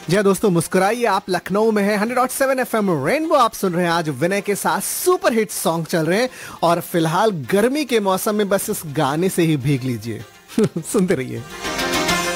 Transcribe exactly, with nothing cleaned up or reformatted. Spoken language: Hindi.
जी हाँ दोस्तों, मुस्कुराइए, आप लखनऊ में है hundred point seven FM rainbow आप सुन रहे हैं। आज विनय के साथ सुपर हिट सॉन्ग चल रहे हैं और फिलहाल गर्मी के मौसम में बस इस गाने से ही भीग लीजिए। सुनते रहिए।